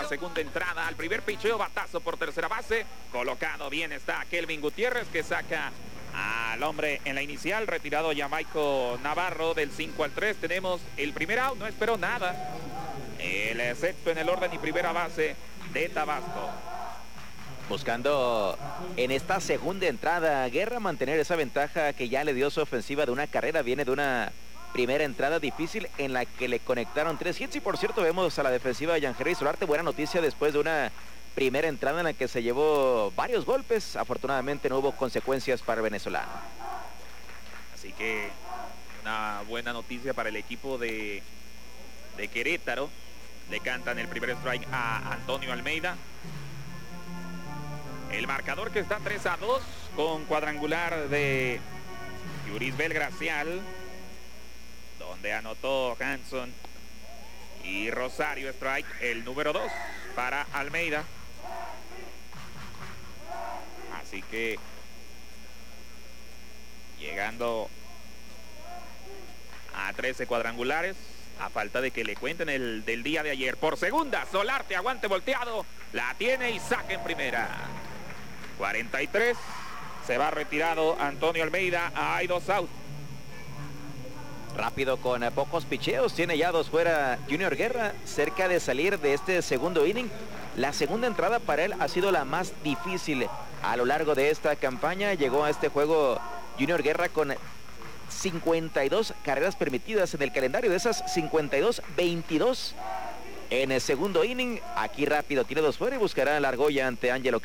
segunda entrada. Al primer picheo, batazo por tercera base. Colocado bien está Kelvin Gutiérrez, que saca al hombre en la inicial. Retirado Jamaico Navarro del 5 al 3. Tenemos el primer out, no esperó nada. El sexto en el orden y primera base de Tabasco. Buscando en esta segunda entrada, Guerra mantener esa ventaja que ya le dio su ofensiva de una carrera. Viene de una primera entrada difícil en la que le conectaron 3 hits. Y por cierto, vemos a la defensiva de Yangerry Solarte. Buena noticia después de una primera entrada en la que se llevó varios golpes. Afortunadamente no hubo consecuencias para el venezolano. Así que una buena noticia para el equipo de Querétaro. Le cantan el primer strike a Antonio Almeida. El marcador que está 3-2 con cuadrangular de Yuris Belgracial, donde anotó Hanson y Rosario. Strike el número 2 para Almeida. Así que llegando a 13 cuadrangulares, a falta de que le cuenten el del día de ayer. Por segunda, Solarte, aguante volteado, la tiene y saca en primera. 43, se va retirado Antonio Almeida. Hay 2 outs. Rápido con pocos picheos, tiene ya 2 fuera Junior Guerra, cerca de salir de este segundo inning. La segunda entrada para él ha sido la más difícil a lo largo de esta campaña. Llegó a este juego Junior Guerra con 52 carreras permitidas en el calendario. De esas 52, 22 en el segundo inning. Aquí rápido tiene 2 fuera y buscará la argolla ante Ángelo Castro.